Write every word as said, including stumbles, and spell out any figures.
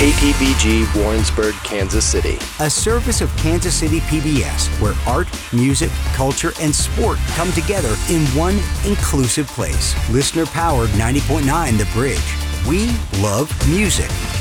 K T B G Warrensburg, Kansas City. A service of Kansas City P B S, where art, music, culture, and sport come together in one inclusive place. Listener-powered ninety point nine The Bridge. We love music.